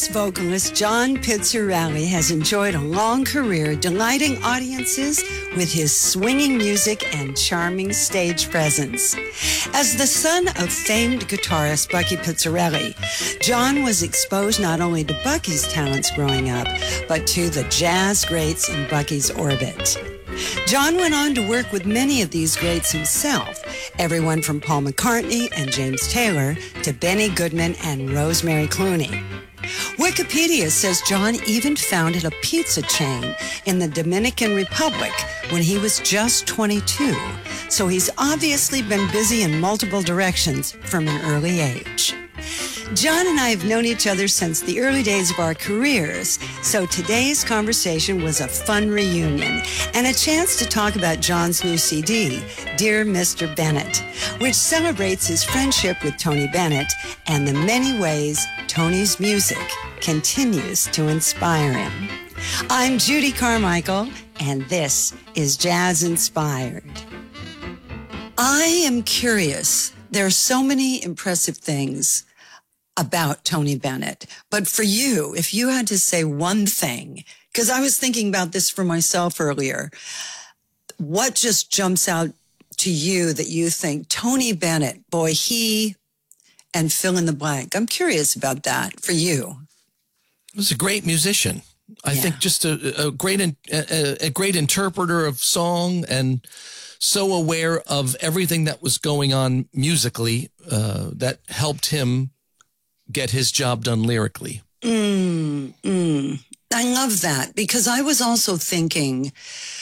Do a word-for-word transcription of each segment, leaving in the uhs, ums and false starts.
Jazz vocalist John Pizzarelli has enjoyed a long career delighting audiences with his swinging music and charming stage presence. As the son of famed guitarist Bucky Pizzarelli, John was exposed not only to Bucky's talents growing up, but to the jazz greats in Bucky's orbit. John went on to work with many of these greats himself, everyone from Paul McCartney and James Taylor to Benny Goodman and Rosemary Clooney. Wikipedia says John even founded a pizza chain in the Dominican Republic when he was just twenty-two, so he's obviously been busy in multiple directions from an early age. John and I have known each other since the early days of our careers, so today's conversation was a fun reunion and a chance to talk about John's new C D, Dear Mister Bennett, which celebrates his friendship with Tony Bennett and the many ways Tony's music continues to inspire him. I'm Judy Carmichael, and this is Jazz Inspired. I am curious. There are so many impressive things about Tony Bennett. But for you, if you had to say one thing, because I was thinking about this for myself earlier, what just jumps out to you that you think, Tony Bennett, boy, he, and fill in the blank. I'm curious about that for you. He was a great musician. I yeah. think just a, a great a, a great interpreter of song and so aware of everything that was going on musically uh, that helped him get his job done lyrically. Mm, mm. I love that because I was also thinking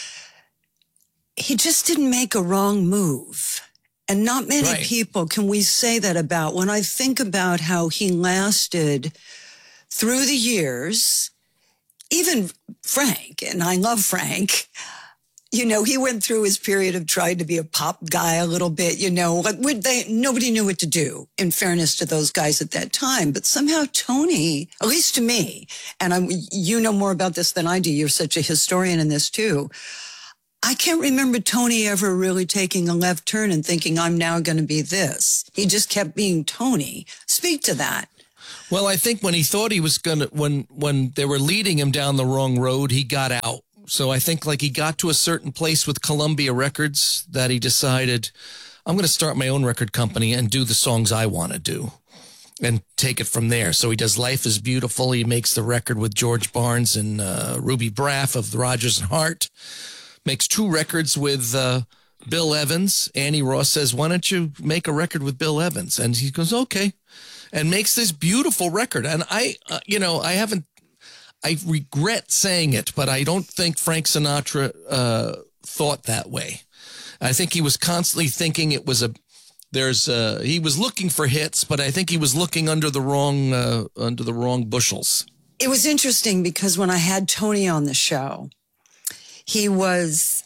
he just didn't make a wrong move. And not many right. people can we say that about. When I think about how he lasted through the years, even Frank, and I love Frank, you know, he went through his period of trying to be a pop guy a little bit, you know, like they, nobody knew what to do, in fairness to those guys at that time. But somehow Tony, at least to me, and I'm, you know more about this than I do, you're such a historian in this too, I can't remember Tony ever really taking a left turn and thinking, I'm now going to be this. He just kept being Tony. Speak to that. Well, I think when he thought he was going to, when, when they were leading him down the wrong road, he got out. So I think like he got to a certain place with Columbia Records that he decided, I'm going to start my own record company and do the songs I want to do and take it from there. So he does Life is Beautiful. He makes the record with George Barnes and uh, Ruby Braff of the Rodgers and Hart. Makes two records with uh, Bill Evans. Annie Ross says, why don't you make a record with Bill Evans? And he goes, okay. And makes this beautiful record. And I, uh, you know, I haven't, I regret saying it, but I don't think Frank Sinatra uh, thought that way. I think he was constantly thinking it was a, there's a, he was looking for hits, but I think he was looking under the wrong, uh, under the wrong bushels. It was interesting because when I had Tony on the show, he was,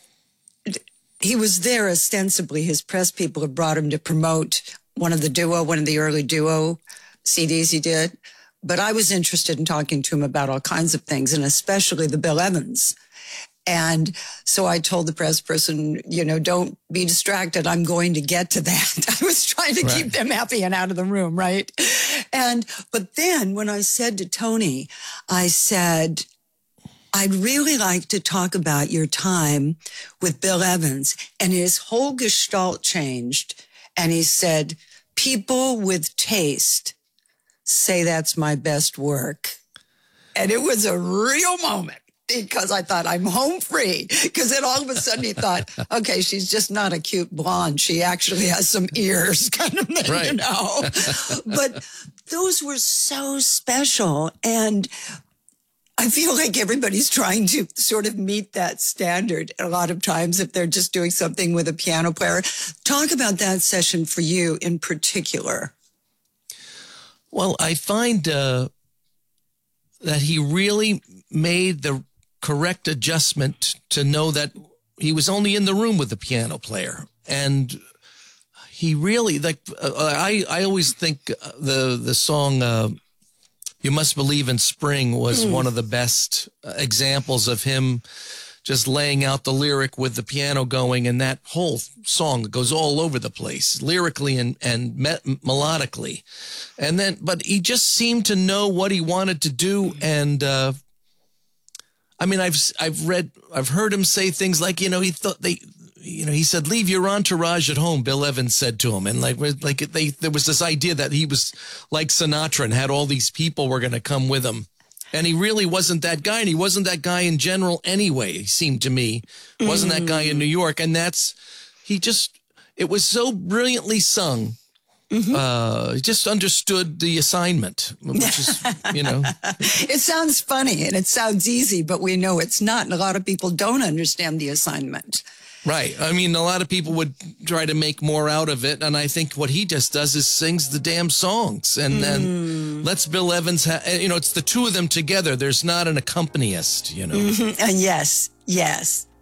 he was there ostensibly. His press people had brought him to promote one of the duo, one of the early duo C Ds he did. But I was interested in talking to him about all kinds of things, and especially the Bill Evans. And so I told the press person, you know, don't be distracted. I'm going to get to that. I was trying to right. keep them happy and out of the room, right? And, but then when I said to Tony, I said, I'd really like to talk about your time with Bill Evans. And his whole gestalt changed. And he said, people with taste say that's my best work. And it was a real moment because I thought I'm home free. Because then all of a sudden he thought, okay, she's just not a cute blonde. She actually has some ears kind of thing, right. you know. But those were so special. And I feel like everybody's trying to sort of meet that standard a lot of times if they're just doing something with a piano player. Talk about that session for you in particular. Well, I find uh, that he really made the correct adjustment to know that he was only in the room with the piano player. And he really, like, uh, I, I always think the, the song uh, You Must Believe in Spring was mm. one of the best examples of him just laying out the lyric with the piano going, and that whole song goes all over the place, lyrically and, and me- melodically. And then, but he just seemed to know what he wanted to do. And, uh, I mean, I've, I've read, I've heard him say things like, you know, he thought they, you know, he said, leave your entourage at home, Bill Evans said to him. And like, like they, there was this idea that he was like Sinatra and had all these people were going to come with him. And he really wasn't that guy. And he wasn't that guy in general anyway, it seemed to me. Wasn't mm. that guy in New York. And that's, he just, it was so brilliantly sung. Mm-hmm. Uh, he just understood the assignment, which is, you know. It sounds funny and it sounds easy, but we know it's not. And a lot of people don't understand the assignment. Right. I mean, a lot of people would try to make more out of it. And I think what he just does is sings the damn songs and then mm. lets Bill Evans have, you know, it's the two of them together. There's not an accompanist, you know. Mm-hmm. And yes, yes.